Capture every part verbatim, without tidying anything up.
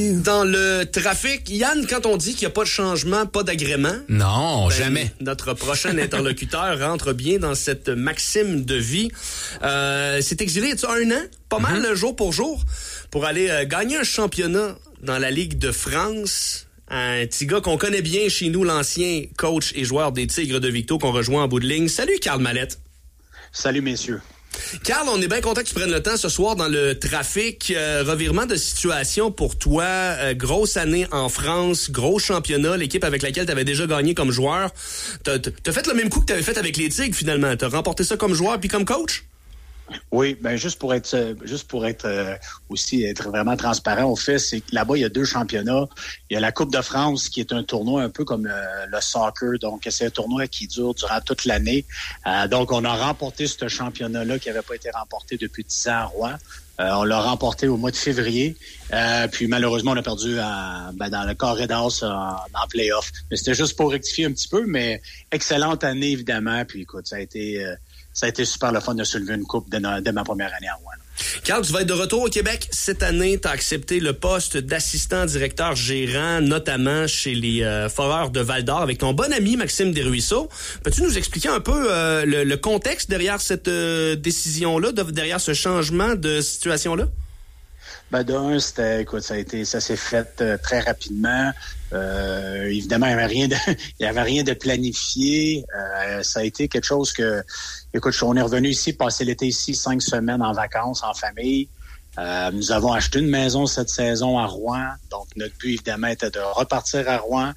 Dans le trafic, Yann, quand on dit qu'il n'y a pas de changement, pas d'agrément... Non, ben, jamais. Notre prochain interlocuteur rentre bien dans cette maxime de vie. Euh, s'est exilé, il y a un an, pas mm-hmm. mal jour pour jour, pour aller euh, gagner un championnat dans la Ligue de France. Un petit gars qu'on connaît bien chez nous, l'ancien coach et joueur des Tigres de Victo qu'on rejoint en bout de ligne. Salut, Karl Mallette. Salut, messieurs. Karl, on est bien content que tu prennes le temps ce soir dans le trafic. Euh, revirement de situation pour toi. Euh, grosse année en France, gros championnat, l'équipe avec laquelle tu avais déjà gagné comme joueur. T'as, t'as fait le même coup que tu avais fait avec les Tigres, finalement. Tu as remporté ça comme joueur puis comme coach? Oui, ben juste pour être juste pour être euh, aussi être vraiment transparent au fait, c'est que là-bas, il y a deux championnats. Il y a la Coupe de France qui est un tournoi un peu comme euh, le soccer, donc c'est un tournoi qui dure durant toute l'année. Euh, donc, on a remporté ce championnat-là qui n'avait pas été remporté depuis dix ans à Rouen. Euh, on l'a remporté au mois de février. Euh, puis malheureusement, on a perdu à, ben, dans le carré d'as en, en play-off. Mais c'était juste pour rectifier un petit peu, mais excellente année, évidemment. Puis écoute, ça a été... Euh, Ça a été super le fun de soulever une coupe dès, dès ma première année à Rouen. Karl, tu vas être de retour au Québec cette année. Tu as accepté le poste d'assistant directeur gérant, notamment chez les euh, Foreurs de Val-d'Or, avec ton bon ami Maxime Desruisseaux. Peux-tu nous expliquer un peu euh, le, le contexte derrière cette euh, décision-là, de, derrière ce changement de situation-là? Ben d'un, c'était, écoute, ça a été, ça s'est fait euh, très rapidement. Euh, évidemment, il n'y avait rien de, il y avait rien de planifié. Euh, ça a été quelque chose que, écoute, on est revenu ici, passer l'été ici, cinq semaines en vacances, en famille. Euh, nous avons acheté une maison cette saison à Rouen. Donc, notre but, évidemment, était de repartir à Rouen.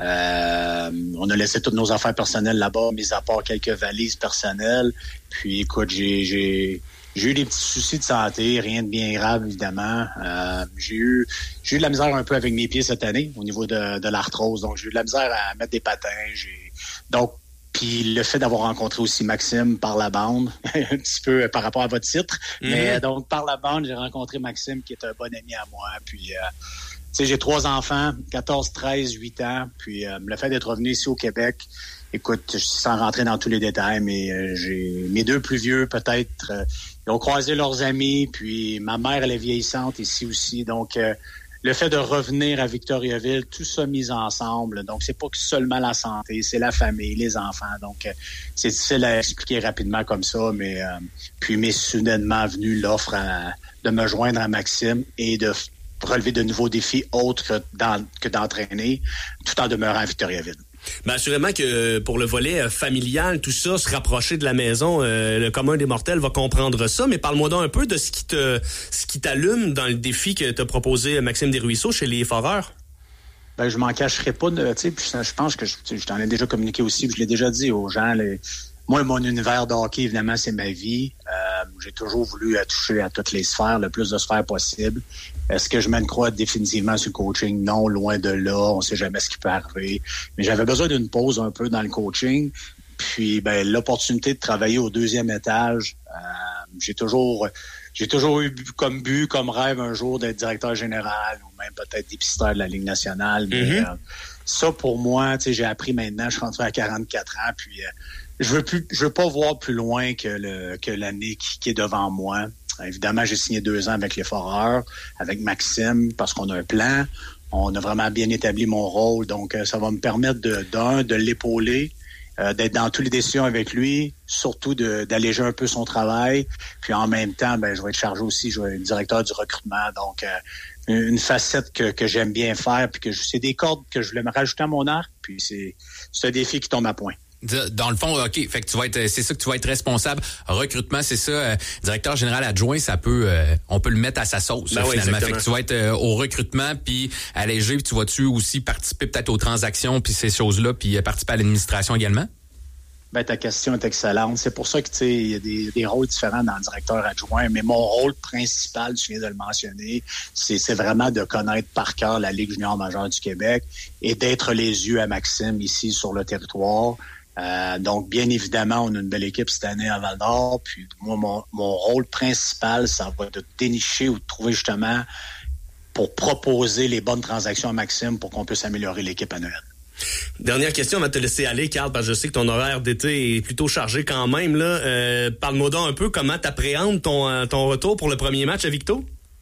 Euh, on a laissé toutes nos affaires personnelles là-bas, mis à part quelques valises personnelles. Puis, écoute, j'ai, j'ai, J'ai eu des petits soucis de santé, rien de bien grave, évidemment. Euh, j'ai eu j'ai eu de la misère un peu avec mes pieds cette année au niveau de, de l'arthrose. Donc, j'ai eu de la misère à mettre des patins. J'ai... Donc, puis le fait d'avoir rencontré aussi Maxime par la bande, un petit peu par rapport à votre titre. Mm-hmm. Mais donc, par la bande, j'ai rencontré Maxime qui est un bon ami à moi. Puis, euh, tu sais, j'ai trois enfants, quatorze, treize, huit ans. Puis, euh, le fait d'être revenu ici au Québec... Écoute, sans rentrer dans tous les détails, mais euh, j'ai mes deux plus vieux, peut-être, euh, ils ont croisé leurs amis, puis ma mère, elle est vieillissante ici aussi. Donc, euh, le fait de revenir à Victoriaville, tout ça mis ensemble. Donc, c'est pas que seulement la santé, c'est la famille, les enfants. Donc, euh, c'est difficile à expliquer rapidement comme ça, mais euh, puis m'est soudainement venu l'offre à, de me joindre à Maxime et de relever de nouveaux défis autres que, dans, que d'entraîner, tout en demeurant à Victoriaville. Ben assurément que pour le volet familial, tout ça, se rapprocher de la maison, euh, le commun des mortels va comprendre ça. Mais parle-moi donc un peu de ce qui te, ce qui t'allume dans le défi que t'a proposé Maxime Desruisseaux chez les Foreurs. Ben je m'en cacherai pas. Tu sais, puis je pense que je, je t'en ai déjà communiqué aussi. Puis je l'ai déjà dit aux gens. Les, moi, mon univers de hockey, évidemment, c'est ma vie. Euh, j'ai toujours voulu toucher à toutes les sphères, le plus de sphères possible. Est-ce que je mène croix définitivement sur le coaching? Non, loin de là. On ne sait jamais ce qui peut arriver. Mais j'avais besoin d'une pause un peu dans le coaching. Puis, ben, l'opportunité de travailler au deuxième étage, euh, j'ai toujours, j'ai toujours eu comme but, comme rêve un jour d'être directeur général ou même peut-être dépisteur de la Ligue nationale. Mais mm-hmm. euh, ça, pour moi, tu sais, j'ai appris maintenant, je suis rentré à quarante-quatre ans, puis euh, je veux plus, je veux pas voir plus loin que le que l'année qui, qui est devant moi. Évidemment, j'ai signé deux ans avec les Foreurs, avec Maxime, parce qu'on a un plan. On a vraiment bien établi mon rôle. Donc, ça va me permettre, de, d'un, de l'épauler, euh, d'être dans toutes les décisions avec lui, surtout de, d'alléger un peu son travail. Puis, en même temps, ben, je vais être chargé aussi, je vais être directeur du recrutement. Donc, euh, une facette que, que j'aime bien faire. Puis, que je, c'est des cordes que je voulais me rajouter à mon arc. Puis, c'est, c'est un défi qui tombe à point. Dans le fond, OK, fait que tu vas être, c'est ça que tu vas être responsable. Recrutement, c'est ça. Euh, directeur général adjoint, ça peut, euh, on peut le mettre à sa sauce, ben finalement. Oui, fait que tu vas être euh, au recrutement, puis alléger, puis tu vas-tu aussi participer peut-être aux transactions, puis ces choses-là, puis euh, participer à l'administration également? Ben, ta question est excellente. C'est pour ça que, tu sais, il y a des, des rôles différents dans le directeur adjoint, mais mon rôle principal, tu viens de le mentionner, c'est, c'est vraiment de connaître par cœur la Ligue junior majeure du Québec et d'être les yeux à Maxime ici sur le territoire. Euh, donc, bien évidemment, on a une belle équipe cette année à Val-d'Or. Puis moi, mon, mon rôle principal, ça va être de dénicher ou de trouver justement pour proposer les bonnes transactions à Maxime pour qu'on puisse améliorer l'équipe à Noël. Dernière question, on va te laisser aller, Karl, parce que je sais que ton horaire d'été est plutôt chargé quand même. Là. Euh, parle-moi donc un peu comment t'appréhendes ton, ton retour pour le premier match à Victo.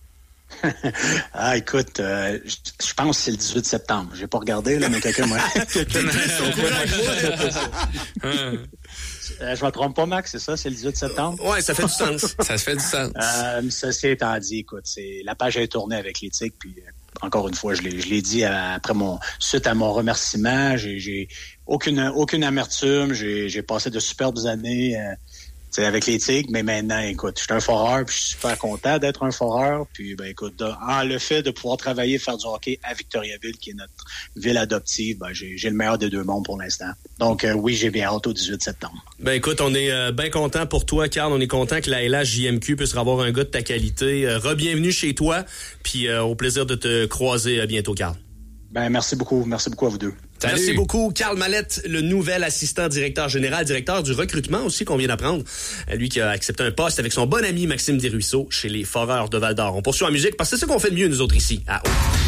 ah, écoute, euh, je pense que c'est le dix-huit septembre. J'ai pas regardé, là, mais quelqu'un m'a... quelqu'un m'a... euh, je me trompe pas, Max, c'est ça? C'est le dix-huit septembre? Ouais, ça fait du sens. Ça se fait du sens. Euh, ceci étant dit, écoute, c'est, la page est tournée avec les Tigres, puis euh, encore une fois, je l'ai, je l'ai dit après mon, suite à mon remerciement, j'ai, j'ai aucune, aucune amertume, j'ai, j'ai passé de superbes années, euh, c'est avec les Tigres, mais maintenant, écoute, je suis un foreur, puis je suis super content d'être un foreur, puis ben écoute, de, en le fait de pouvoir travailler, faire du hockey à Victoriaville, qui est notre ville adoptive, ben j'ai, j'ai le meilleur des deux mondes pour l'instant. Donc euh, oui, j'ai bien hâte au dix-huit septembre. Ben écoute, on est euh, bien content pour toi, Carl. On est content que la L H J M Q puisse avoir un gars de ta qualité. Euh, re-bienvenue chez toi, puis euh, au plaisir de te croiser euh, bientôt, Carl. Ben merci beaucoup, merci beaucoup à vous deux. Salut. Merci beaucoup, Carl Mallette, le nouvel assistant directeur général, directeur du recrutement aussi qu'on vient d'apprendre. Lui qui a accepté un poste avec son bon ami Maxime Desruisseaux chez les Foreurs de Val-d'Or. On poursuit en musique parce que c'est ça qu'on fait de mieux nous autres ici à Haut.